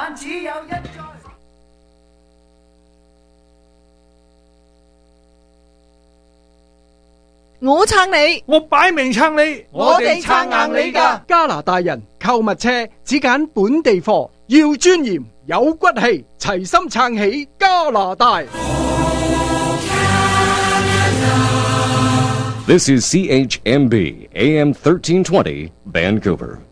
但只有一載。 我撐你， 我擺明撐你， 我哋撐硬你㗎。 加拿大人購物車只揀本地貨，要尊嚴有骨氣，齊心撐起加拿大。 This is CHMB AM 1320 Vancouver.